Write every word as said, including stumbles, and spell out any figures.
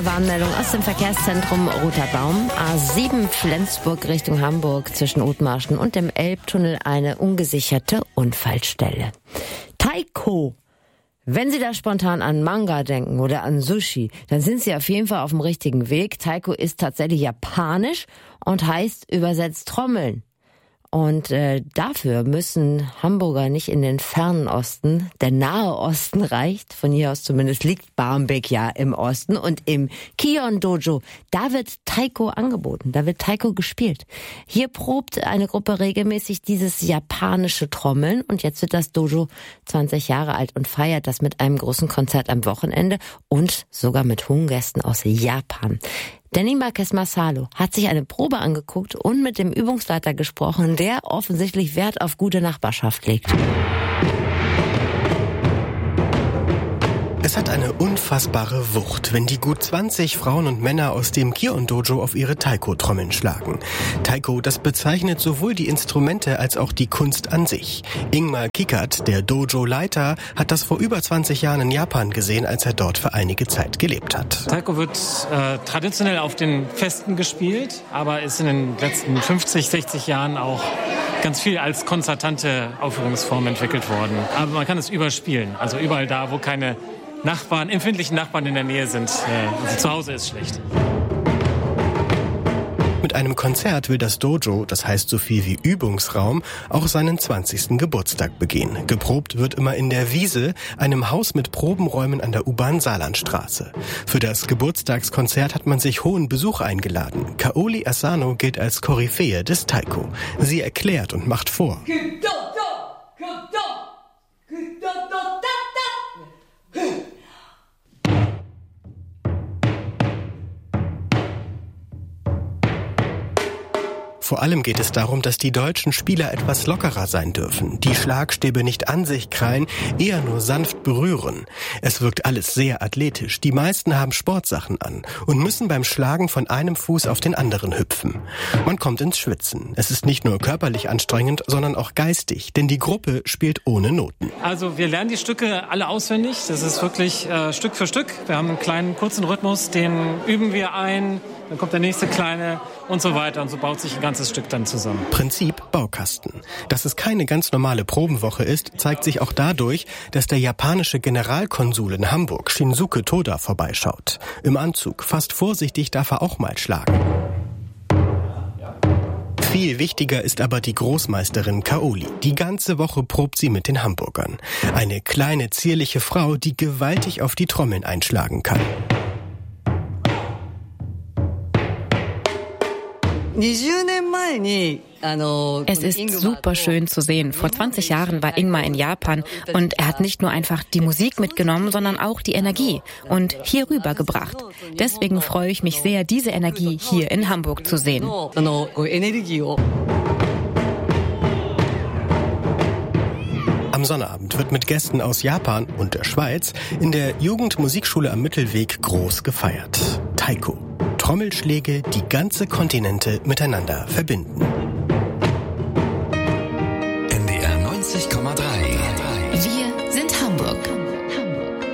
Warnmeldung aus dem Verkehrszentrum Roterbaum. A sieben Flensburg Richtung Hamburg zwischen Othmarschen und dem Elbtunnel eine ungesicherte Unfallstelle. Taiko. Wenn Sie da spontan an Manga denken oder an Sushi, dann sind Sie auf jeden Fall auf dem richtigen Weg. Taiko ist tatsächlich japanisch und heißt übersetzt Trommeln. Und äh, dafür müssen Hamburger nicht in den fernen Osten. Der Nahe Osten reicht. Von hier aus zumindest liegt Barmbek ja im Osten. Und im Kion Dojo, da wird Taiko angeboten. Da wird Taiko gespielt. Hier probt eine Gruppe regelmäßig dieses japanische Trommeln. Und jetzt wird das Dojo zwanzig Jahre alt und feiert das mit einem großen Konzert am Wochenende und sogar mit hohen Gästen aus Japan. Danny Marquez Marsalo hat sich eine Probe angeguckt und mit dem Übungsleiter gesprochen, der offensichtlich Wert auf gute Nachbarschaft legt. Es hat eine unfassbare Wucht, wenn die gut zwanzig Frauen und Männer aus dem Kion Dojo auf ihre Taiko-Trommeln schlagen. Taiko, das bezeichnet sowohl die Instrumente als auch die Kunst an sich. Ingmar Kickert, der Dojo-Leiter, hat das vor über zwanzig Jahren in Japan gesehen, als er dort für einige Zeit gelebt hat. Taiko wird äh, traditionell auf den Festen gespielt, aber ist in den letzten fünfzig, sechzig Jahren auch ganz viel als konzertante Aufführungsform entwickelt worden. Aber man kann es überspielen, also überall da, wo keine Nachbarn, empfindlichen Nachbarn in der Nähe sind. Also zu Hause ist schlecht. Mit einem Konzert will das Dojo, das heißt so viel wie Übungsraum, auch seinen zwanzigsten Geburtstag begehen. Geprobt wird immer in der Wiese, einem Haus mit Probenräumen an der U-Bahn-Saarlandstraße. Für das Geburtstagskonzert hat man sich hohen Besuch eingeladen. Kaoli Asano gilt als Koryphäe des Taiko. Sie erklärt und macht vor. Vor allem geht es darum, dass die deutschen Spieler etwas lockerer sein dürfen. Die Schlagstäbe nicht an sich krallen, eher nur sanft berühren. Es wirkt alles sehr athletisch. Die meisten haben Sportsachen an und müssen beim Schlagen von einem Fuß auf den anderen hüpfen. Man kommt ins Schwitzen. Es ist nicht nur körperlich anstrengend, sondern auch geistig, denn die Gruppe spielt ohne Noten. Also wir lernen die Stücke alle auswendig. Das ist wirklich äh, Stück für Stück. Wir haben einen kleinen, kurzen Rhythmus, den üben wir ein. Dann kommt der nächste kleine und so weiter. Und so baut sich ein ganzes Stück dann zusammen. Prinzip Baukasten. Dass es keine ganz normale Probenwoche ist, zeigt sich auch dadurch, dass der japanische Generalkonsul in Hamburg, Shinsuke Toda, vorbeischaut. Im Anzug, fast vorsichtig, darf er auch mal schlagen. Viel wichtiger ist aber die Großmeisterin Kaoli. Die ganze Woche probt sie mit den Hamburgern. Eine kleine, zierliche Frau, die gewaltig auf die Trommeln einschlagen kann. Es ist super schön zu sehen. Vor zwanzig Jahren war Ingmar in Japan und er hat nicht nur einfach die Musik mitgenommen, sondern auch die Energie und hier rübergebracht. Deswegen freue ich mich sehr, diese Energie hier in Hamburg zu sehen. Am Sonnabend wird mit Gästen aus Japan und der Schweiz in der Jugendmusikschule am Mittelweg groß gefeiert. Taiko. Trommelschläge, die ganze Kontinente miteinander verbinden.